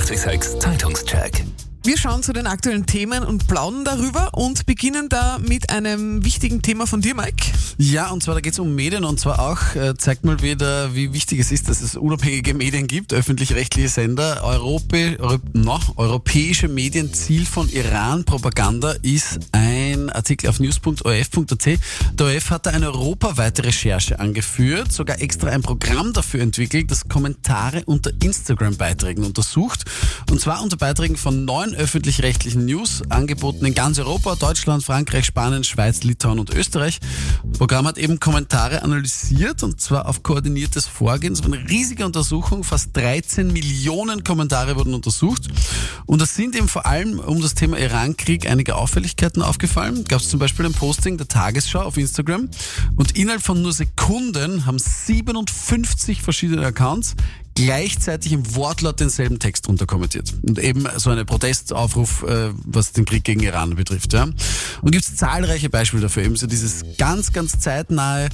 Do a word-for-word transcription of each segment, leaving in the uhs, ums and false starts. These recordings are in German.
achtundsechzig Zeitungscheck. Wir schauen zu den aktuellen Themen und plaudern darüber und beginnen da mit einem wichtigen Thema von dir, Mike. Ja, und zwar da geht es um Medien und zwar auch, äh, zeigt mal wieder, wie wichtig es ist, dass es unabhängige Medien gibt, öffentlich-rechtliche Sender. Europä Euro no, europäische Medien, Ziel von Iran-Propaganda ist ein Artikel auf news punkt o r f punkt a t. Der O R F hat da eine europaweite Recherche angeführt, sogar extra ein Programm dafür entwickelt, das Kommentare unter Instagram-Beiträgen untersucht. Und zwar unter Beiträgen von neun öffentlich-rechtlichen News, angeboten in ganz Europa, Deutschland, Frankreich, Spanien, Schweiz, Litauen und Österreich. Das Programm hat eben Kommentare analysiert und zwar auf koordiniertes Vorgehen. Es war eine riesige Untersuchung, fast dreizehn Millionen Kommentare wurden untersucht und es sind eben vor allem um das Thema Iran-Krieg einige Auffälligkeiten aufgefallen. Gab es zum Beispiel ein Posting der Tagesschau auf Instagram und innerhalb von nur Sekunden haben siebenundfünfzig verschiedene Accounts gleichzeitig im Wortlaut denselben Text drunter kommentiert. Und eben so eine Protestaufruf, äh, was den Krieg gegen Iran betrifft. Ja. Und gibt es zahlreiche Beispiele dafür. Eben so dieses ganz, ganz zeitnahe,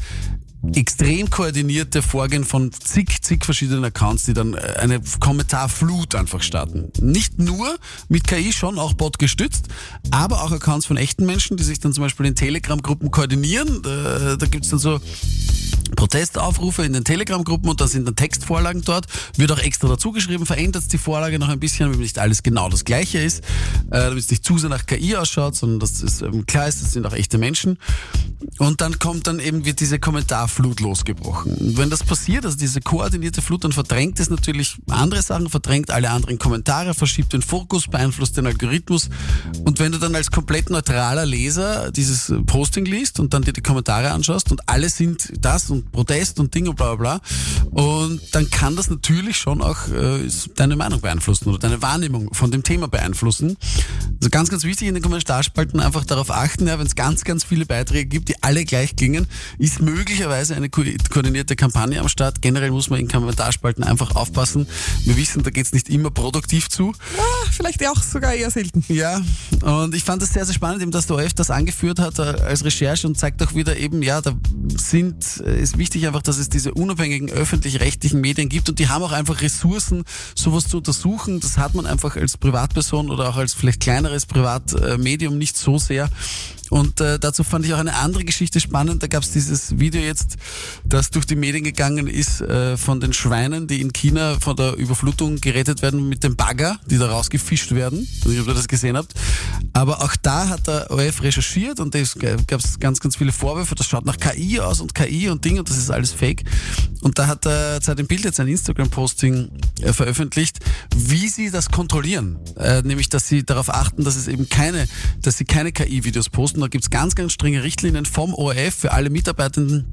extrem koordinierte Vorgehen von zig, zig verschiedenen Accounts, die dann eine Kommentarflut einfach starten. Nicht nur mit K I, schon auch Bot gestützt, aber auch Accounts von echten Menschen, die sich dann zum Beispiel in Telegram-Gruppen koordinieren. Da, da gibt es dann so Protestaufrufe in den Telegram-Gruppen und da sind dann Textvorlagen dort, wird auch extra dazu geschrieben, verändert die Vorlage noch ein bisschen, damit nicht alles genau das Gleiche ist, äh, damit es nicht zu sehr nach K I ausschaut, sondern dass es ähm, klar ist, das sind auch echte Menschen. Und dann kommt dann eben, wird diese Kommentarflut losgebrochen. Und wenn das passiert, also diese koordinierte Flut, dann verdrängt es natürlich andere Sachen, verdrängt alle anderen Kommentare, verschiebt den Fokus, beeinflusst den Algorithmus. Und wenn du dann als komplett neutraler Leser dieses Posting liest und dann dir die Kommentare anschaust und alle sind das und Protest und Dinge und bla bla bla, und dann kann das natürlich schon auch äh, deine Meinung beeinflussen oder deine Wahrnehmung von dem Thema beeinflussen. Also ganz, ganz wichtig in den Kommentarspalten einfach darauf achten, ja, wenn es ganz, ganz viele Beiträge gibt, die alle gleich klingen, ist möglicherweise eine ko- koordinierte Kampagne am Start. Generell muss man in Kommentarspalten einfach aufpassen. Wir wissen, da geht es nicht immer produktiv zu. Ja, vielleicht auch sogar eher selten. Ja, und ich fand das sehr, sehr spannend, eben, dass der O R F das angeführt hat äh, als Recherche und zeigt auch wieder eben, ja, da sind, äh, ist wichtig einfach, dass es diese unabhängigen öffentlich-rechtlichen Medien gibt und die haben auch einfach Ressourcen, sowas zu untersuchen. Das hat man einfach als Privatperson oder auch als vielleicht kleineres Privatmedium nicht so sehr. Und äh, dazu fand ich auch eine andere Geschichte spannend. Da gab es dieses Video jetzt, das durch die Medien gegangen ist, äh, von den Schweinen, die in China von der Überflutung gerettet werden mit dem Bagger, die da rausgefischt werden. Ich weiß nicht, ob ihr das gesehen habt. Aber auch da hat der O R F recherchiert und es gab ganz, ganz viele Vorwürfe. Das schaut nach K I aus und K I und Ding und das ist alles Fake. Und da hat der Zeit im Bild jetzt ein Instagram-Posting äh, veröffentlicht, wie sie das kontrollieren. Äh, nämlich, dass sie darauf achten, dass es eben keine, dass sie keine K I-Videos posten. Da gibt es ganz, ganz strenge Richtlinien vom O R F für alle Mitarbeitenden.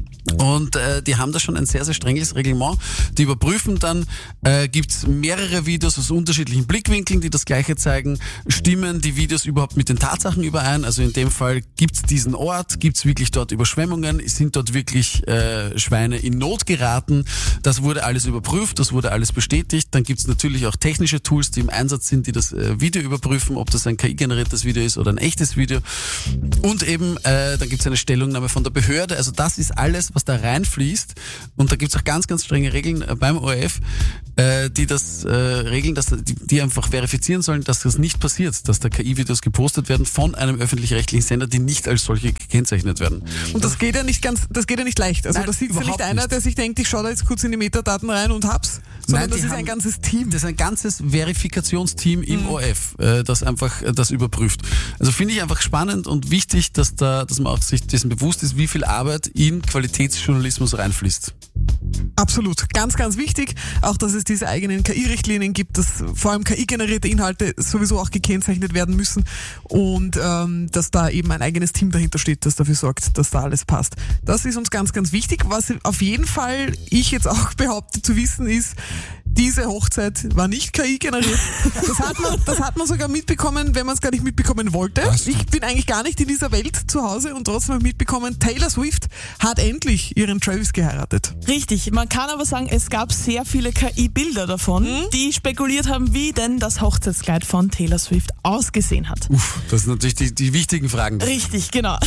Und äh, die haben da schon ein sehr, sehr strenges Reglement. Die überprüfen dann, äh, gibt es mehrere Videos aus unterschiedlichen Blickwinkeln, die das Gleiche zeigen. Stimmen die Videos überhaupt mit den Tatsachen überein? Also in dem Fall, gibt es diesen Ort? Gibt es wirklich dort Überschwemmungen? Sind dort wirklich äh, Schweine in Not geraten? Das wurde alles überprüft, das wurde alles bestätigt. Dann gibt es natürlich auch technische Tools, die im Einsatz sind, die das äh, Video überprüfen, ob das ein K I-generiertes Video ist oder ein echtes Video. Und eben, äh, dann gibt es eine Stellungnahme von der Behörde. Also das ist alles, was da reinfließt. Und da gibt es auch ganz, ganz strenge Regeln äh, beim O R F, äh, die das äh, regeln, dass die, die einfach verifizieren sollen, dass das nicht passiert, dass da K I-Videos gepostet werden von einem öffentlich-rechtlichen Sender, die nicht als solche gekennzeichnet werden. Und das geht ja nicht ganz, das geht ja nicht leicht. Also Nein, da sitzt ja nicht einer, nicht. der sich denkt, ich schaue da jetzt kurz in die Metadaten rein und hab's, sondern Nein, das ist haben, ein ganzes Team. Das ist ein ganzes Verifikationsteam im mhm. O R F, äh, das einfach äh, das überprüft. Also finde ich einfach spannend und wichtig, dass da, dass man auch sich dessen bewusst ist, wie viel Arbeit in Qualitätsjournalismus reinfließt. Absolut. Ganz, ganz wichtig. Auch, dass es diese eigenen K I-Richtlinien gibt, dass vor allem K I-generierte Inhalte sowieso auch gekennzeichnet werden müssen und ähm, dass da eben ein eigenes Team dahinter steht, das dafür sorgt, dass da alles passt. Das ist uns ganz, ganz wichtig. Was auf jeden Fall ich jetzt auch behaupte zu wissen ist, diese Hochzeit war nicht K I generiert. Das hat man, das hat man sogar mitbekommen, wenn man es gar nicht mitbekommen wollte. Was? Ich bin eigentlich gar nicht in dieser Welt zu Hause und trotzdem habe ich mitbekommen, Taylor Swift hat endlich ihren Travis geheiratet. Richtig, man kann aber sagen, es gab sehr viele K I-Bilder davon, mhm. die spekuliert haben, wie denn das Hochzeitskleid von Taylor Swift ausgesehen hat. Uff, das sind natürlich die, die wichtigen Fragen. Richtig, genau.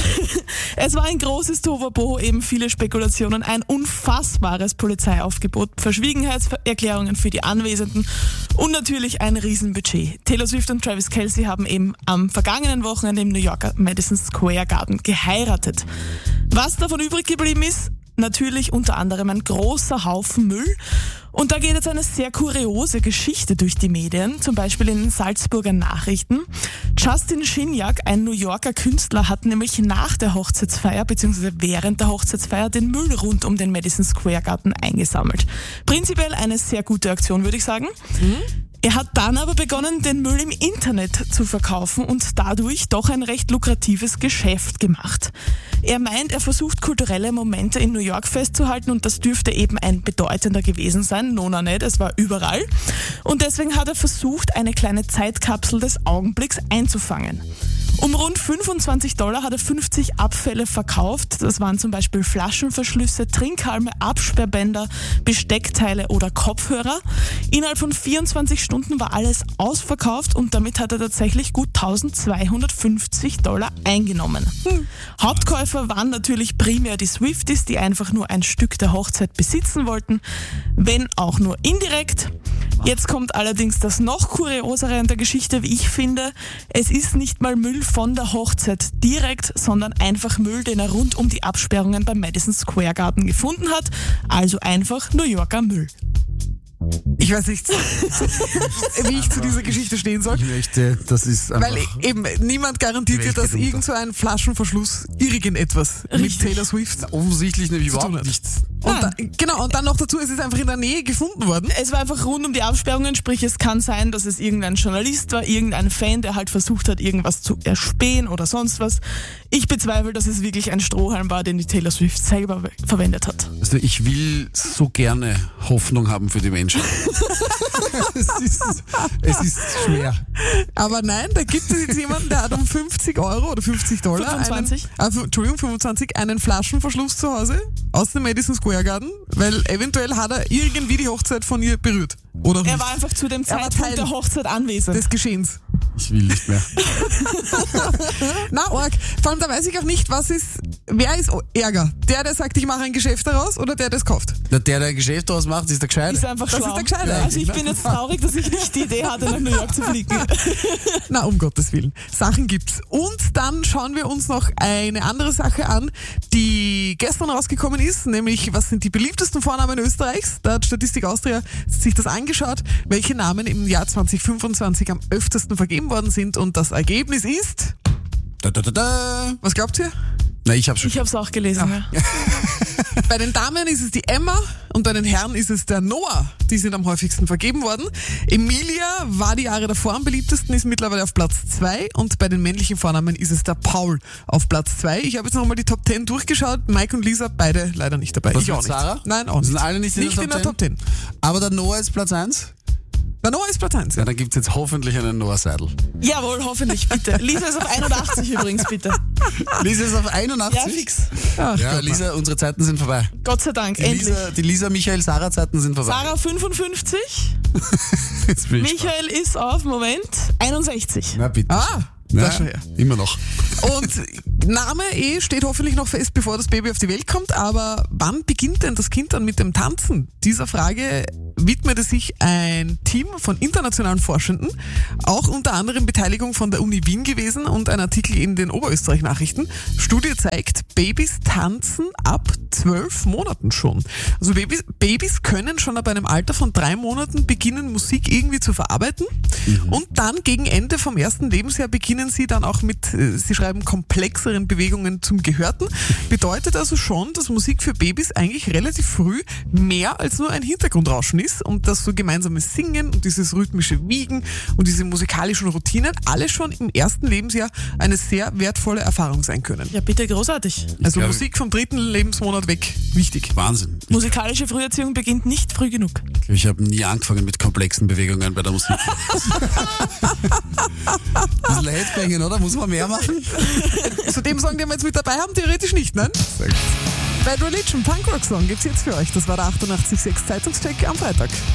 Es war ein großes Tohuwabohu, eben viele Spekulationen, ein unfassbares Polizeiaufgebot, Verschwiegenheitserklärungen für die Anwesenden Und natürlich ein Riesenbudget. Taylor Swift und Travis Kelce haben eben am vergangenen Wochenende im New Yorker Madison Square Garden geheiratet. Was davon übrig geblieben ist? Natürlich unter anderem ein großer Haufen Müll. Und da geht jetzt eine sehr kuriose Geschichte durch die Medien, zum Beispiel in den Salzburger Nachrichten. Justin Shinyak, ein New Yorker Künstler, hat nämlich nach der Hochzeitsfeier bzw. während der Hochzeitsfeier den Müll rund um den Madison Square Garden eingesammelt. Prinzipiell eine sehr gute Aktion, würde ich sagen. Mhm. Er hat dann aber begonnen, den Müll im Internet zu verkaufen und dadurch doch ein recht lukratives Geschäft gemacht. Er meint, er versucht kulturelle Momente in New York festzuhalten und das dürfte eben ein bedeutender gewesen sein. Nona nicht, es war überall. Und deswegen hat er versucht, eine kleine Zeitkapsel des Augenblicks einzufangen. Um rund fünfundzwanzig Dollar hat er fünfzig Abfälle verkauft. Das waren zum Beispiel Flaschenverschlüsse, Trinkhalme, Absperrbänder, Besteckteile oder Kopfhörer. Innerhalb von vierundzwanzig Stunden war alles ausverkauft und damit hat er tatsächlich gut eintausendzweihundertfünfzig Dollar eingenommen. Hm. Hauptkäufer waren natürlich primär die Swifties, die einfach nur ein Stück der Hochzeit besitzen wollten, wenn auch nur indirekt. Jetzt kommt allerdings das noch kuriosere an der Geschichte, wie ich finde. Es ist nicht mal Müll von der Hochzeit direkt, sondern einfach Müll, den er rund um die Absperrungen beim Madison Square Garden gefunden hat. Also einfach New Yorker Müll. Ich weiß nicht, wie ich zu dieser Geschichte stehen soll. Ich möchte, das ist einfach... Weil eben niemand garantiert dir, dass irgend so ein Flaschenverschluss irgendetwas mit Taylor Swift Na, offensichtlich nämlich überhaupt nichts. Und da, genau, und dann noch dazu, es ist einfach in der Nähe gefunden worden. Es war einfach rund um die Absperrungen, sprich es kann sein, dass es irgendein Journalist war, irgendein Fan, der halt versucht hat, irgendwas zu erspähen oder sonst was. Ich bezweifle, dass es wirklich ein Strohhalm war, den die Taylor Swift selber verwendet hat. Also ich will so gerne Hoffnung haben für die Menschen. es, ist, es ist schwer. Aber nein, da gibt es jetzt jemanden, der hat um fünfzig Euro oder fünfzig Dollar fünfundzwanzig Einen, äh, Entschuldigung, fünfundzwanzig einen Flaschenverschluss zu Hause aus dem Madison Square Garden, weil eventuell hat er irgendwie die Hochzeit von ihr berührt. Oder er nicht. war einfach zu dem Er war Zeitpunkt Teil der Hochzeit anwesend. des Geschehens. Ich will nicht mehr. Na, Org. Vor allem, da weiß ich auch nicht, was ist, wer ist Ärger? Der, der sagt, ich mache ein Geschäft daraus oder der, der es kauft? Der, der ein Geschäft daraus macht, ist der Gescheite. Ist einfach Das schlau. ist der Gescheite Also ich eigentlich, bin jetzt traurig, dass ich nicht die Idee hatte, nach New York zu fliegen. Na, um Gottes Willen. Sachen gibt's. Und dann schauen wir uns noch eine andere Sache an, die gestern rausgekommen ist, nämlich was sind die beliebtesten Vornamen Österreichs? Da hat Statistik Austria sich das angeschaut, welche Namen im Jahr zwanzig fünfundzwanzig am öftesten vergeben worden sind und das Ergebnis ist... Da, da, da, da. Was glaubt ihr? Na, ich hab's schon. Ich habe es auch gelesen. Ja. Bei den Damen ist es die Emma und bei den Herren ist es der Noah. Die sind am häufigsten vergeben worden. Emilia war die Jahre davor am beliebtesten, ist mittlerweile auf Platz zwei und bei den männlichen Vornamen ist es der Paul auf Platz zwei. Ich habe jetzt nochmal die Top zehn durchgeschaut. Mike und Lisa, beide leider nicht dabei. Was ich mit auch nicht. Sarah? Nein, auch nicht. Sind alle nicht in, nicht der, in Top der Top zehn. Aber der Noah ist Platz eins? Der Noah ist Platz eins. Ja, dann gibt's jetzt hoffentlich einen Noah Seidel. Jawohl, hoffentlich, bitte. Lisa ist auf einundachtzig übrigens, bitte. Lisa ist auf einundachtzig? Ja, fix. Ach, Ja, Gott, Lisa, unsere Zeiten sind vorbei. Gott sei Dank, Die endlich. Lisa, die Lisa Michael, Sarah Zeiten sind vorbei. Sarah fünfundfünfzig, Jetzt bin ich Michael ist auf, Moment, einundsechzig. Na bitte. Ah, Na, das schon her. immer noch. Und Name eh steht hoffentlich noch fest, bevor das Baby auf die Welt kommt, aber wann beginnt denn das Kind dann mit dem Tanzen? Dieser Frage widmete sich ein Team von internationalen Forschenden, auch unter anderem Beteiligung von der Uni Wien gewesen und ein Artikel in den Oberösterreich-Nachrichten. Studie zeigt, Babys tanzen ab zwölf Monaten schon. Also Babys, Babys können schon ab einem Alter von drei Monaten beginnen, Musik irgendwie zu verarbeiten mhm. und dann gegen Ende vom ersten Lebensjahr beginnen sie dann auch mit, äh, sie schreiben, komplexeren Bewegungen zum Gehörten. Bedeutet also schon, dass Musik für Babys eigentlich relativ früh mehr als nur ein Hintergrundrauschen ist und dass so gemeinsames Singen und dieses rhythmische Wiegen und diese musikalischen Routinen alle schon im ersten Lebensjahr eine sehr wertvolle Erfahrung sein können. Ja, bitte, großartig. Also glaub, Musik vom dritten Lebensmonat weg, wichtig. Wahnsinn. Musikalische Früherziehung beginnt nicht früh genug. Ich habe nie angefangen mit komplexen Bewegungen bei der Musik. Das ist Headbanging, oder? Muss man mehr machen? Zu dem Song, den wir jetzt mit dabei haben, theoretisch nicht, nein? Bad Religion, Punkrock-Song gibt's jetzt für euch. Das war der achtundachtzig Komma sechs Zeitungscheck am Freitag.